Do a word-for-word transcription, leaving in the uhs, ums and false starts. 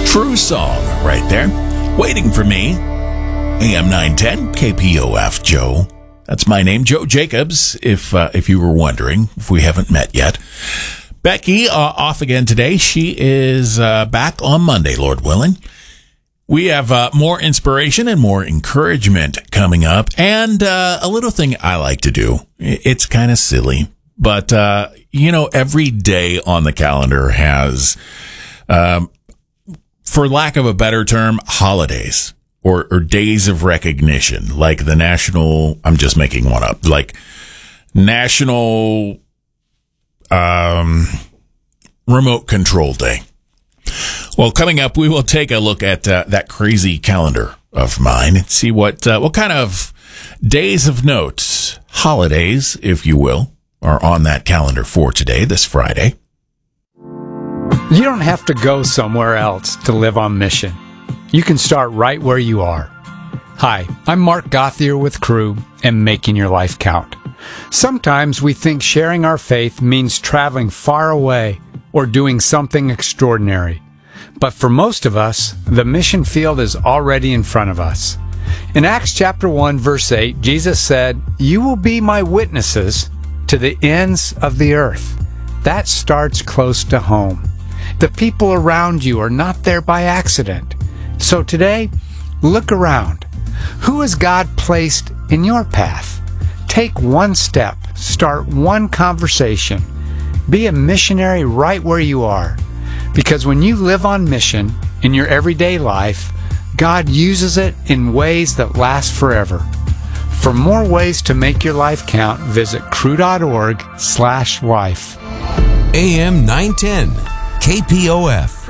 True song right there. Waiting for Me. A M nine ten, K P O F, Joe. That's my name, Joe Jacobs, if uh, if you were wondering, if we haven't met yet. Becky, uh, off again today. She is uh, back on Monday, Lord willing. We have uh, more inspiration and more encouragement coming up, and uh, a little thing I like to do. It's kind of silly, but, uh, you know, every day on the calendar has, um, for lack of a better term, holidays or, or days of recognition, like the national, I'm just making one up, like National um, Remote Control Day. Well, coming up, we will take a look at uh, that crazy calendar of mine and see what uh, what kind of days of note, holidays, if you will, are on that calendar for today, this Friday. You don't have to go somewhere else to live on mission. You can start right where you are. Hi, I'm Mark Gothier with Crew and Making Your Life Count. Sometimes we think sharing our faith means traveling far away or doing something extraordinary. But for most of us, the mission field is already in front of us. In Acts chapter one, verse eight, Jesus said, "You will be my witnesses to the ends of the earth." That starts close to home. The people around you are not there by accident. So today, look around. Who has God placed in your path? Take one step. Start one conversation. Be a missionary right where you are. Because when you live on mission in your everyday life, God uses it in ways that last forever. For more ways to make your life count, visit crew.org slash life. A M nine ten, K P O F.